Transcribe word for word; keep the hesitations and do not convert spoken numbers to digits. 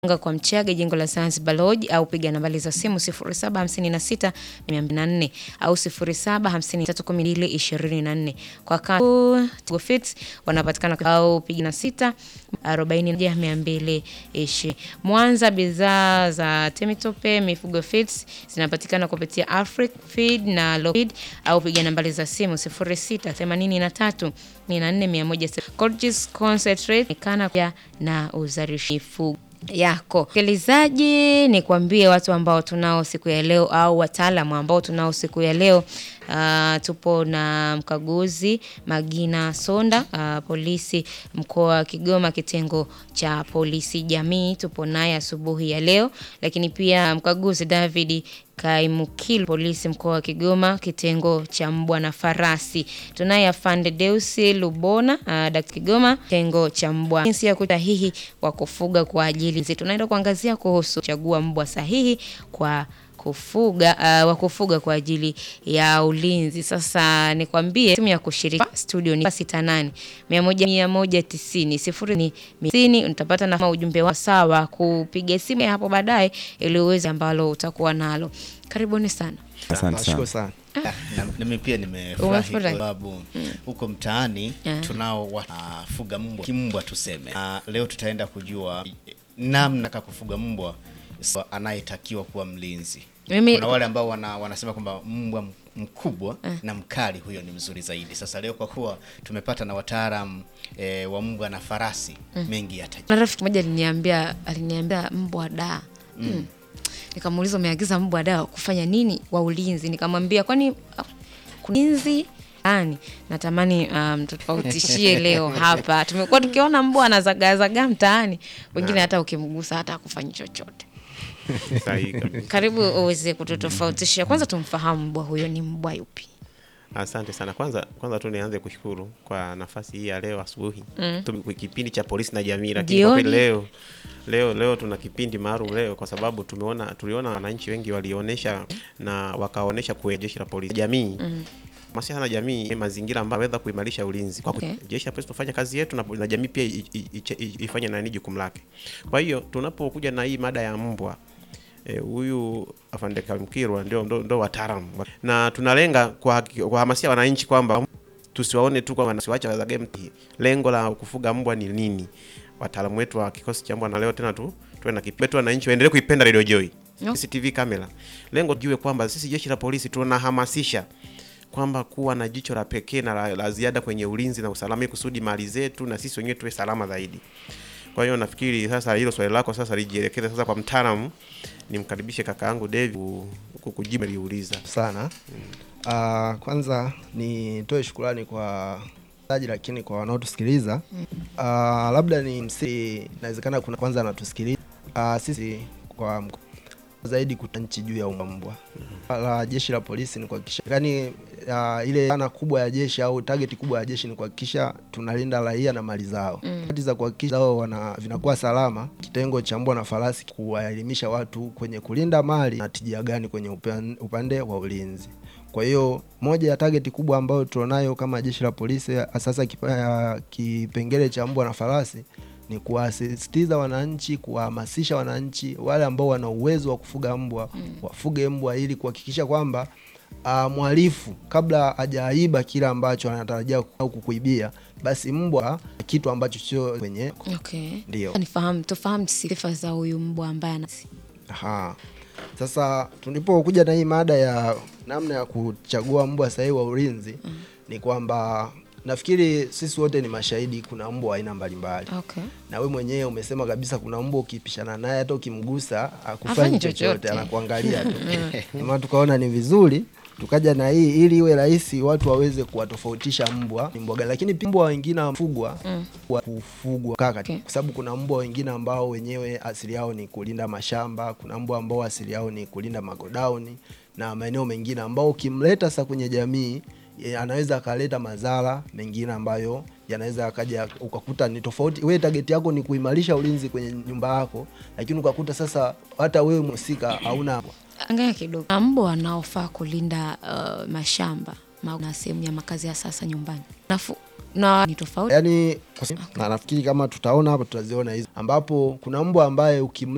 Kwa Mchaga, jengo la Zanzibar Lodge, au piga nambari za simu sifuri saba hamsini na sita mia mbili na nne au sifuri saba hamsini na tatu kumi na mbili ishirini na nne. Kwa Tigo Fits wanapatikana au piga na sita arobaini na moja mia mbili ishirini. Mwanza, bidhaa za Temitope Mifugo Fits zinapatikana kupitia Afric Feed na Lofeed, au piga nambari za simu sifuri sita themanini na tatu mia nne mia moja. Coaches Concentrate kana pia na uzalishaji yako. Sikilizaji, nikwambie watu ambao tunao siku ya leo au wataalamu ambao tunao siku ya leo. Uh, tupo na mkaguzi Magina Sonda, uh, polisi mkoa wa Kigoma, kitengo cha polisi jamii, tupo naye asubuhi ya leo. Lakini pia mkaguzi David Kaimukilo, polisi mkoa wa Kigoma, kitengo cha mbwa na farasi. Tunaye afande Deusi Lubona, uh, Daktari Kigoma, kitengo cha mbwa. Jinsi ya kusahihi wa kufuga kwa ajili. Tunaenda kuangazia kuhusu chagua mbwa sahihi kwa kufuga uh, wa kufuga kwa ajili ya ulinzi. Sasa nikwambie simu ya kushiriki studio ni sita nane mia moja tisini sifuri ni hamsini. Utapata na ujumbe wa sawa kupiga simu hapo baadaye ili uweze ambalo utakuwa nalo. Karibuni sana. Asante sana. Na mimi pia nimefurahi kwa sababu huko mtaani tunao wafuga mbwa, kimbwa tuseme. Na leo tutaenda kujua namna ya kufuga mbwa anayetakiwa kuwa mlinzi. Mimi, kuna wale ambao wana, wanasema kwamba mbwa mkubwa uh, na mkali huyo ni mzuri zaidi. Sasa leo kwa kuwa tumepata na wataalamu e, wa mbwa na farasi uh, mengi yataji. Rafiki mmoja aliniambia aliniambia mbwa da. Mm. Mm. Nikamuuliza umeagiza mbwa da kufanya nini wa ulinzi? Nikamwambia kwani ulinzi ani natamani um, tutofautishie leo hapa. Tumekuwa tukiona mbwa anazagazaga mtaani, wengine hata ukimgusa hata kufanya chochote. Karibu uweze kututofautisha. Kwanza tumfahamu mbwa huyo ni mbwa yupi? Asante sana. Kwanza kwanza tu nianze kushukuru kwa nafasi hii ya leo asubuhi. Mm. Tume kipindi cha polisi na jamii, lakini kwa leo leo leo tuna kipindi maalum leo kwa sababu tumeona tuliona wananchi wengi walionesha na wakaonesha kwa jeshi la polisi jamii. Mm. Masuala na jamii mazingira ambayo yaweza kuimarisha ulinzi kwa okay. Jeshi la polisi tufanye kazi yetu na, na jamii pia ifanye na nini jukumu lake. Kwa hiyo tunapokuja na hii mada ya mbwa huyu e, afande Kaimukilo ndio ndo, ndo wataalamu na tunalenga kwa kuhamasisha wananchi kwamba tusiwaone tu kwa wanasiwacha za game. Lengo la kufuga mbwa ni nini? Wataalamu wetu wa kikosi cha mbwa na leo tena tu tuwe na kipetu wananchi waendelee kuipenda Radio Joy. No. C C T V kamera. Lengo tujue kwamba sisi jeshi la polisi tunahamasisha kwamba kuwa na jicho la pekee na la, la ziada kwenye ulinzi na usalama kusudi mali zetu na sisi wenyewe tuwe salama zaidi. Kwa hiyo nafikiri sasa hilo swali lako sasa lijielekeze sasa kwa mtaalamu. Nimkaribishe kaka yangu David kukujibu aliuliza sana. Hmm. Uh, kwanza nitoe shukrani kwa taji lakini kwa wanaotusikiliza. Uh, labda ni msi inawezekana kuna kwanza anatusikiliza. Uh, sisi kwa zaidi kutanchi juu ya mbwa. Mm-hmm. La jeshi la polisi ni kuhakikisha yani uh, ile dhana kubwa ya jeshi au target kubwa ya jeshi ni kuhakikisha tunalinda raia na mali zao. Mm. Hati za kuhakikisha wao wana vinakuwa salama. Kitengo cha mbwa na farasi kuwaelimisha watu kwenye kulinda mali na tija gani kwenye upande, upande wa ulinzi. Kwa hiyo moja ya target kubwa ambayo tunayo kama jeshi la polisi sasa kipengele cha mbwa na farasi ni kuwasisitiza wananchi, kuhamasisha wananchi wale ambao wana uwezo wa kufuga mbwa, mm. wafuge mbwa ili kuhakikisha kwamba uh, mhalifu kabla hajaiba kila ambacho anatarajia kukuibia, basi mbwa kitu ambacho sio kwenye. Okay. Ndio. Nifahamu, tufahamu sifa za huyu mbwa ambaye anasi. Aha. Sasa tulipokuja na hii mada ya namna ya kuchagua mbwa sahihi wa ulinzi, mm. ni kwamba nafikiri sisi wote ni mashahidi kuna mbwa aina mbalimbali. Okay. Na wewe mwenyewe umesema kabisa kuna mbwa ukipishana naye hata ukimgusa akufanyi chochote, anakuangalia tu. Kama tukaona ni vizuri tukaja na hii ili iwe rahisi watu waweze kuwatofautisha mbwa ni mbwa gani. Lakini mbwa wengine wafugwa mm. kufugwa kaka. Okay. Kwa sababu kuna mbwa wengine ambao wenyewe asili yao ni kulinda mashamba, kuna mbwa ambao asili yao ni kulinda magodauni na maeneo mengine ambao ukimleta sasa kwenye jamii anaweza akaleta madhara mengine ambayo yanaweza akaja ukakuta ni tofauti. Wewe target yako ni kuimarisha ulinzi kwenye nyumba yako, lakini ukakuta sasa hata wewe mhusika hauna. Angalia kidogo. Mbwa wanaofaa kulinda uh, mashamba na sehemu ya makazi ya sasa nyumbani. Nafu na ni tofauti. Yaani na nafikiri kama tutaona hapa tutaziona hizo ambapo kuna mbwa ambaye ukimle